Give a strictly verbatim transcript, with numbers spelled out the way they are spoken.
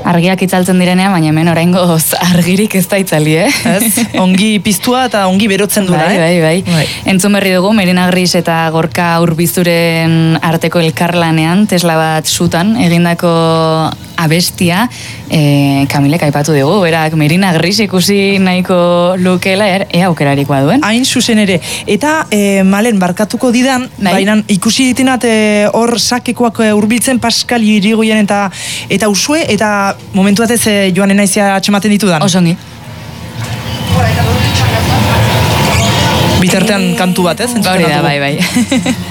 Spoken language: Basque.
argiak itzaltzen direnean, baina hemen oraingoz argirik ez da itzali, eh? Ez, ongi piztua eta ongi berotzen dura, bai, eh? Bai, bai, bai. Entzun berri dugu, Merina Gris eta Gorka Urbizuren arteko elkarlanean, Tesla bat sutan, egindako abestia, e, Kamilek aipatu dugu, berak Merina Gris ikusi nahiko lukela, er, ea aukerarikoa duen. Hain zuzen ere. Eta, e, Malen, barkatuko didan, bai. Baina ikusi ditinat hor e, sakekoak hurbiltzen Pascal Irigoyen eta eta Usue, eta momentu batez e, joan enaizia atxematen ditudan. Osongi. Bitartean kantu bat, ez? Hori da, bai, bai.